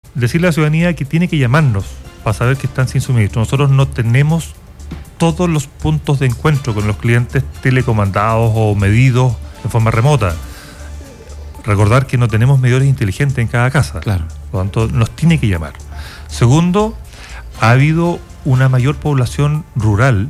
decirle a la ciudadanía que tiene que llamarnos para saber que están sin suministro. Nosotros no tenemos todos los puntos de encuentro con los clientes telecomandados o medidos de forma remota. Recordar que no tenemos medidores inteligentes en cada casa. Claro. Por lo tanto, nos tiene que llamar. Segundo, ha habido una mayor población rural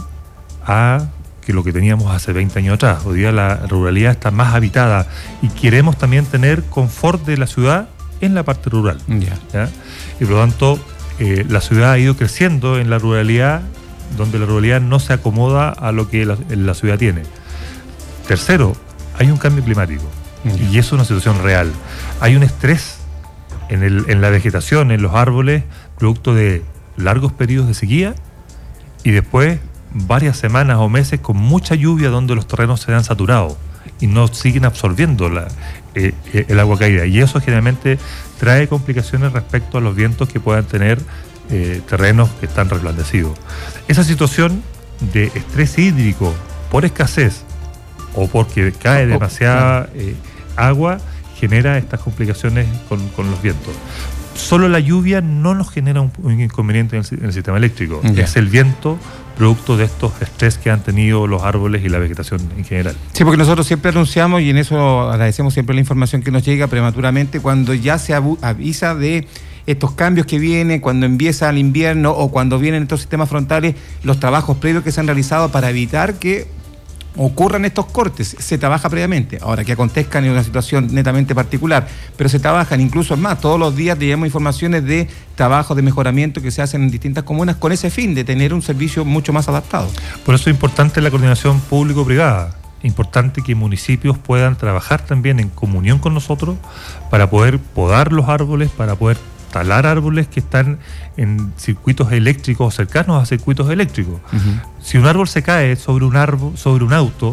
que lo que teníamos hace 20 años atrás. Hoy día la ruralidad está más habitada y queremos también tener confort de la ciudad en la parte rural. ¿Ya? Y por lo tanto, la ciudad ha ido creciendo en la ruralidad, donde la ruralidad no se acomoda a lo que la ciudad tiene. Tercero, hay un cambio climático. Y eso es una situación real. Hay un estrés en la vegetación, en los árboles, producto de largos periodos de sequía y después varias semanas o meses con mucha lluvia donde los terrenos se han saturado y no siguen absorbiendo el agua caída. Y eso generalmente trae complicaciones respecto a los vientos que puedan tener terrenos que están reblandecidos. Esa situación de estrés hídrico por escasez o porque cae demasiada agua genera estas complicaciones con los vientos. Solo la lluvia no nos genera un inconveniente en el sistema eléctrico. Es el viento producto de estos estrés que han tenido los árboles y la vegetación en general. Sí, porque nosotros siempre anunciamos, y en eso agradecemos siempre la información que nos llega prematuramente, cuando ya se avisa de estos cambios que vienen, cuando empieza el invierno o cuando vienen estos sistemas frontales, los trabajos previos que se han realizado para evitar que ocurran estos cortes, se trabaja previamente. Ahora, que acontezcan en una situación netamente particular, pero se trabajan, incluso más, todos los días tenemos informaciones de trabajos de mejoramiento que se hacen en distintas comunas con ese fin de tener un servicio mucho más adaptado. Por eso es importante la coordinación público-privada. Importante que municipios puedan trabajar también en comunión con nosotros para poder podar los árboles, para poder talar árboles que están en circuitos eléctricos o cercanos a circuitos eléctricos. Si un árbol se cae sobre un auto,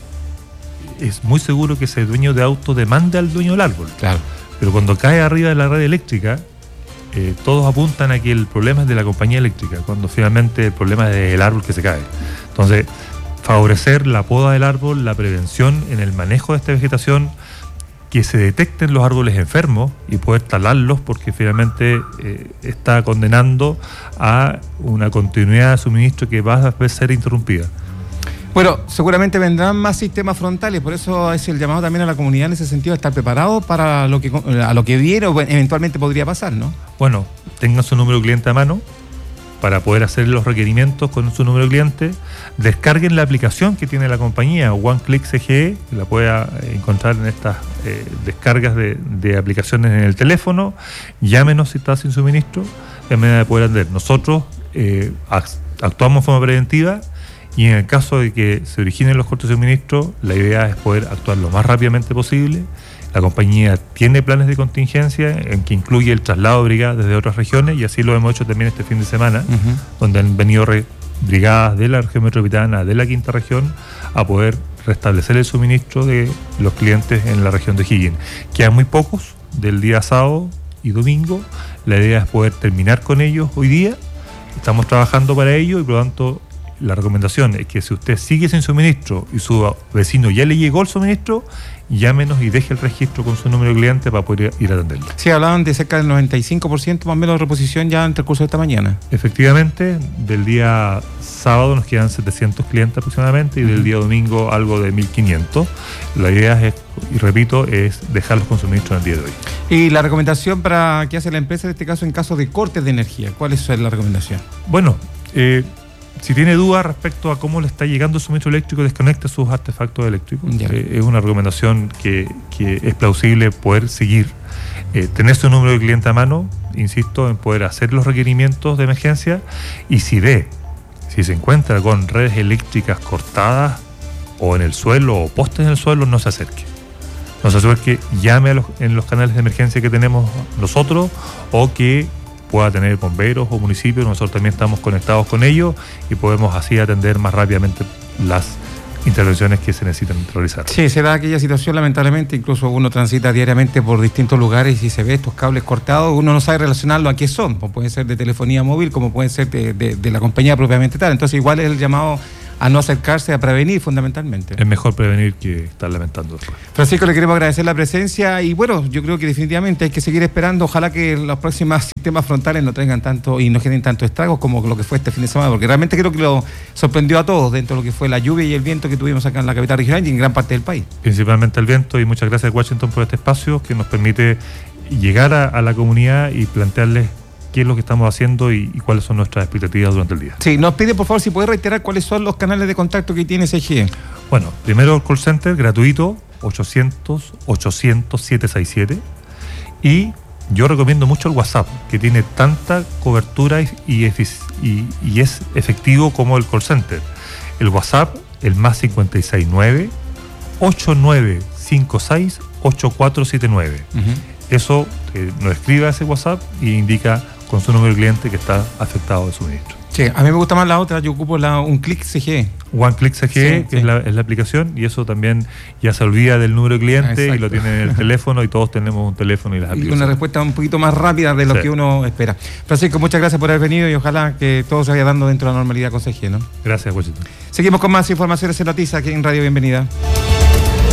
es muy seguro que ese dueño de auto demande al dueño del árbol. Claro. Pero cuando cae arriba de la red eléctrica, todos apuntan a que el problema es de la compañía eléctrica, cuando finalmente el problema es del árbol que se cae. Entonces, favorecer la poda del árbol, la prevención en el manejo de esta vegetación, que se detecten los árboles enfermos y poder talarlos, porque finalmente está condenando a una continuidad de suministro que va a ser interrumpida. Bueno, seguramente vendrán más sistemas frontales, por eso es el llamado también a la comunidad en ese sentido, de estar preparado para a lo que viene o eventualmente podría pasar, ¿no? Bueno, tengan su número de cliente a mano para poder hacer los requerimientos con su número de cliente. Descarguen la aplicación que tiene la compañía, OneClick CGE, que la pueda encontrar en estas descargas de aplicaciones en el teléfono. Llámenos si está sin suministro, de manera de poder atender. Nosotros actuamos de forma preventiva y en el caso de que se originen los cortes de suministro, la idea es poder actuar lo más rápidamente posible. La compañía tiene planes de contingencia en que incluye el traslado de brigadas desde otras regiones, y así lo hemos hecho también este fin de semana, donde han venido brigadas de la región metropolitana, de la quinta región, a poder restablecer el suministro de los clientes en la región de O'Higgins. Quedan muy pocos del día sábado y domingo. La idea es poder terminar con ellos hoy día. Estamos trabajando para ello y por lo tanto la recomendación es que si usted sigue sin suministro y su vecino ya le llegó el suministro, llámenos y deje el registro con su número de cliente para poder ir a atenderlo. Sí, hablaban de cerca del 95% más o menos de reposición ya en el curso de esta mañana. Efectivamente, del día sábado nos quedan 700 clientes aproximadamente y del día domingo algo de 1.500. La idea es, y repito, es dejarlos con suministro en el día de hoy. ¿Y la recomendación para qué hace la empresa en este caso en caso de cortes de energía? ¿Cuál es la recomendación? Bueno, si tiene dudas respecto a cómo le está llegando el suministro eléctrico, desconecte sus artefactos eléctricos. Es una recomendación que es plausible poder seguir. Tener su número de cliente a mano, insisto, en poder hacer los requerimientos de emergencia, y si se encuentra con redes eléctricas cortadas o en el suelo o postes en el suelo, no se acerque. No se acerque, llame en los canales de emergencia que tenemos nosotros o que pueda tener bomberos o municipios. Nosotros también estamos conectados con ellos y podemos así atender más rápidamente las intervenciones que se necesitan realizar. Sí, se da aquella situación lamentablemente, incluso uno transita diariamente por distintos lugares y se ve estos cables cortados, uno no sabe relacionarlo a qué son, como pueden ser de telefonía móvil, como pueden ser de la compañía propiamente tal. Entonces igual es el llamado a no acercarse, a prevenir fundamentalmente. Es mejor prevenir que estar lamentando después. Francisco, le queremos agradecer la presencia y bueno, yo creo que definitivamente hay que seguir esperando. Ojalá que los próximos sistemas frontales no traigan tanto y no generen tanto estragos como lo que fue este fin de semana, porque realmente creo que lo sorprendió a todos dentro de lo que fue la lluvia y el viento que tuvimos acá en la capital regional y en gran parte del país. Principalmente el viento, y muchas gracias Washington por este espacio que nos permite llegar a la comunidad y plantearles qué es lo que estamos haciendo y cuáles son nuestras expectativas durante el día. Sí, nos pide por favor si puede reiterar cuáles son los canales de contacto que tiene CGE. Bueno, primero el call center gratuito, 800-800-767, y yo recomiendo mucho el WhatsApp, que tiene tanta cobertura y es efectivo como el call center. El WhatsApp, el más 569-8956-8479. Eso nos escribe a ese WhatsApp y indica con su número de cliente que está afectado de suministro. Sí, a mí me gusta más la otra, yo ocupo un clic CGE. One Click CGE, sí, que es la aplicación, y eso también ya se olvida del número de cliente y lo tiene en el teléfono, y todos tenemos un teléfono y las aplicaciones. Y una respuesta un poquito más rápida de lo que uno espera. Francisco, muchas gracias por haber venido y ojalá que todo se vaya dando dentro de la normalidad con CGE, ¿no? Gracias, Washington. Seguimos con más informaciones en Noticias aquí en Radio Bienvenida.